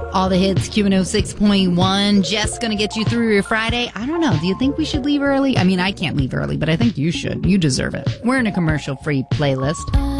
All the hits, Q106.1. Jess gonna get you through your Friday. I don't know. Do you think we should leave early? I mean, I can't leave early, but I think you should. You deserve it. We're in a commercial-free playlist.